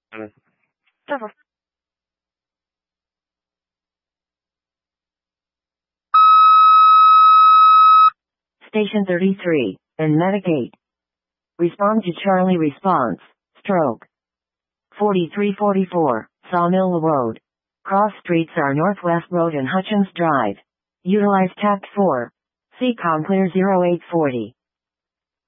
Station 33, and Medigate. Respond to Charlie response, stroke. 4344, Sawmill Road. Cross streets are Northwest Road and Hutchins Drive. Utilize tact 4. CCOM clear 0840.